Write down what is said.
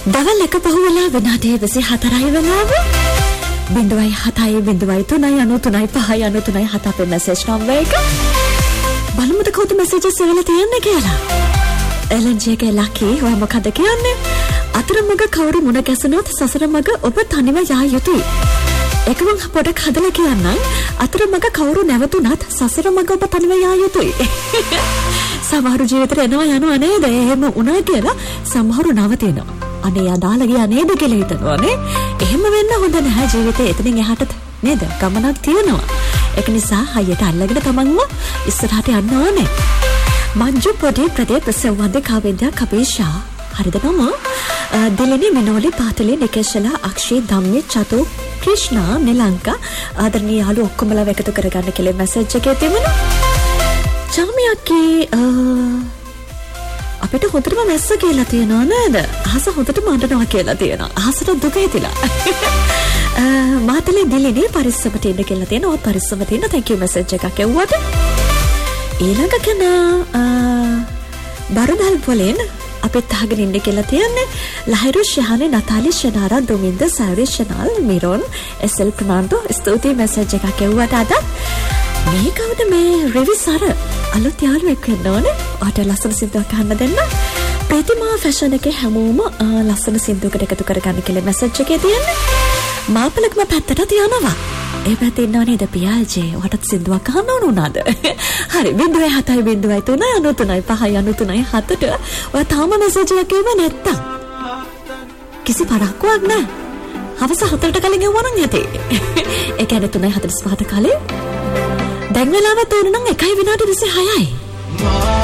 දවල් එක පහුවෙලා විනාඩි 24යි වෙලාව 0.7.3.93.5.93.7 අපේ මැසේජ් නම්බර් එක බලමුද කවුද මැසේජස් එවලා තියන්නේ කියලා. LNG එකේ ලකි ඔය මොකද කියන්නේ? අතරමඟ කවුරු මුණ ගැසුනොත් සසර මඟ ඔබ තනිව යා යුතුයි. ඒක මං පොඩක් හදලා කියන්නම්. අතරමඟ කවුරු නැවතුනත් සසර මඟ ඔබ තනිව යා යුතුයි. සමහරු ජීවිතේ එනවා යනවා නේද? එහෙම වුණා කියලා සමහරු නවතිනවා. අනේ අදාළ ගියා නේද කියලා හිතනවානේ. එහෙම වෙන්න හොඳ නැහැ. ජීවිතේ එතනින් එහාට නේද ගමනක් තියෙනවා. ඒක නිසා හයියට අල්ලගෙන තමන්ව ඉස්සරහට යන්න ඕනේ. මංජු පොඩි ප්‍රදේප සවන්ද කාවෙන්දා කපේෂා හරිද නම? දිලිනි මිනෝලි පාතලි නිකේෂලා අක්ෂේ ධම්මේ චතු ක්‍රිෂ්ණා නිලංකා ආදරණීය යාළු ඔක්කොමලා එකතු කරගන්න කියලා මැසේජ් එකේ තිබුණා. චාමියක්කේ අපිට හොඳටම මැස්ස කියලා තියෙනවා නේද? අහස හොඳටම අඬනවා කියලා තියෙනවා. අහසට දුක හිතිලා. මාතලේ දිලිනි පරිස්සමට ඉන්න කියලා තියෙනවා. ඔය පරිස්සමට ඉන්න thank you message එකක් එව්වට. ඊළඟ කෙනා බරදල් පොලෙන් අපිත් අහගෙන ඉන්න කියලා තියන්නේ ලහිරු ශහානේ නතාලි ශනාරා දුමින්ද සාරි ශනාල් මිරොන් එස්.එල්. ප්‍රනාන්දෝ ස්තුතියි මැසේජ් එකක් එව්වට අද මේ කවුද මේ රිවිසර අලුත් යාළුවෙක් වෙන්න ඕනේ. ඔයාට ලස්සන සින්දුවක් අහන්න දෙන්න. ප්‍රතිමා ෆැෂන් එකේ හැමෝම ලස්සන සින්දුවකට එකතු කරගන්න කියලා මැසේජ් එකේ තියෙන්නේ. මාපලකම පැත්තට යනවා. ඒ පැත්තේ ඉන්නව නේද පියාජේ? ඔයාට සින්දුවක් අහන්න ඕන උනාද? හරි 0.7.3.93.5.93.7ට ඔයා තාම මැසේජ් එකක් එවුවා නැත්තම් කිසි පරක්කුවක් නැහැ. හවස 4ට කලින් එවුවා නම් ඇති. ඒ කියන්නේ 3:45ට කලින් දැන් වෙලාව තෝරන නම් 1 විනාඩි 26යි.